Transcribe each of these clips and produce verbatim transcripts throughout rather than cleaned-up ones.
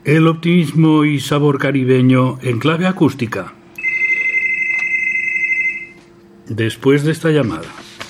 el optimismo y sabor caribeño en clave acústica. Después de esta llamada.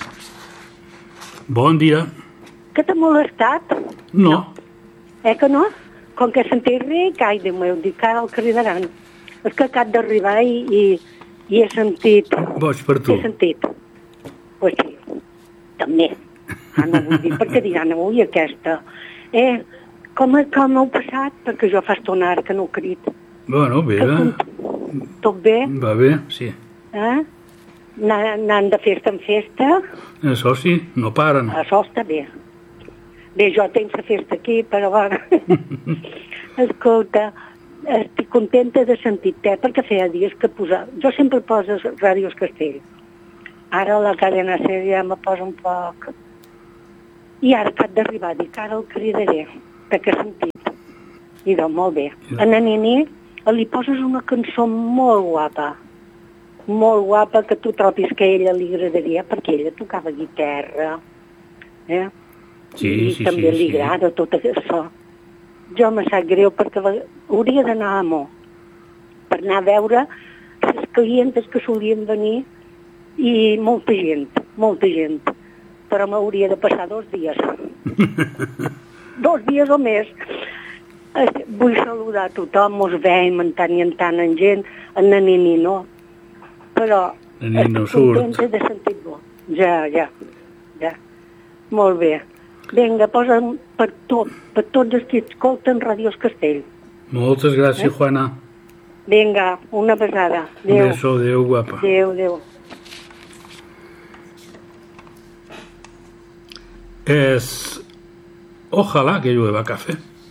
Bon dia. Que t'ha molestat? No. no. Eh que no? Com que he sentit ric, ai, Déu meu, dic que ara el cridaran. És que acab d'arribar i, i, i he sentit... Boig per tu. He sentit. Pues sí, també. Ah, no vull dir, perquè diran, ui, aquesta... Eh, com, com heu passat? Perquè jo fa estona ara que no he crit. Bueno, bé. Que, tot bé? Va bé, sí. Eh? Anant de festa en festa. Això sí, no paren. Això està bé. Bé, jo tinc la festa aquí, però ara... Escolta, estic contenta de sentir-te, perquè feia dies que posava... Jo sempre poso Ràdios Castell. Ara la cadena SER ja me posa un poc... I ara cap d'arribar, dic, ara el cridaré, perquè he sentit. I doncs, molt bé. A na Nini li poses una cançó molt guapa. Molt guapa, que tu trobis que a ella li agradaria, perquè ella tocava guitarra, eh? Sí, I sí, també sí, li sí. agrada tot això. Jo me sap greu perquè hauria d'anar a Amor per anar a veure les clientes que solien venir i molta gent, molta gent. Però m'hauria de passar dos dies. Dos dies o més. Vull saludar a tothom, mos veiem en tant i en tant en gent, en la Nini no. Però Nini no estic surt. contenta de sentir-lo. Ja, ja, ja. Molt bé. Vinga, posa'm per tot, per tots els que escolten Ràdios Castell. Moltes gràcies, Eh? Juana. Vinga, una besada. Un Adéu. beso, adéu, guapa. Adéu, adéu. Es... Ojalá que llueva café.